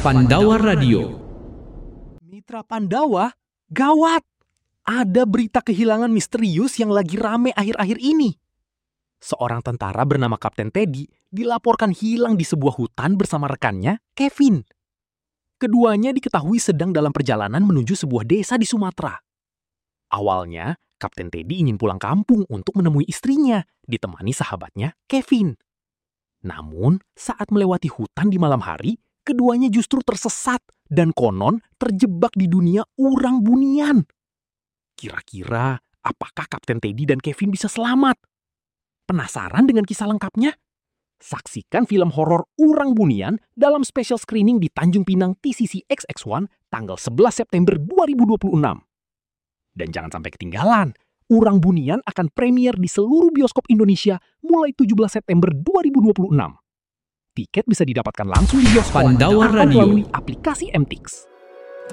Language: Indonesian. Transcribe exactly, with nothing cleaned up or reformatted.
Pandawa Radio. Mitra Pandawa, gawat! Ada berita kehilangan misterius yang lagi rame akhir-akhir ini. Seorang tentara bernama Kapten Teddy dilaporkan hilang di sebuah hutan bersama rekannya, Kevin. Keduanya diketahui sedang dalam perjalanan menuju sebuah desa di Sumatera. Awalnya, Kapten Teddy ingin pulang kampung untuk menemui istrinya, ditemani sahabatnya, Kevin. Namun, saat melewati hutan di malam hari, keduanya justru tersesat dan konon terjebak di dunia urang-bunian. Kira-kira, apakah Kapten Teddy dan Kevin bisa selamat? Penasaran dengan kisah lengkapnya? Saksikan film horor Urang-Bunian dalam special screening di Tanjung Pinang T C C X X satu tanggal sebelas September dua ribu dua puluh enam. Dan jangan sampai ketinggalan, Urang-Bunian akan premier di seluruh bioskop Indonesia mulai tujuh belas September dua ribu dua puluh enam. Tiket bisa didapatkan langsung di bioskop Pandawa atau Radio. melalui aplikasi M T X.